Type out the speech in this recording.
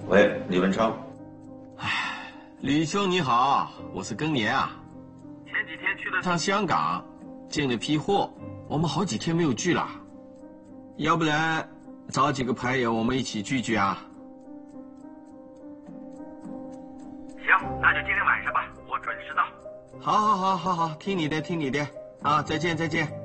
喂，李文超。 李兄你好，我是庚年啊。前几天去了趟香港，进了批货，我们好几天没有聚了。要不然找几个牌友，我们一起聚聚啊？ 行，那就今天晚上吧，我准时到。 好，听你的啊，再见。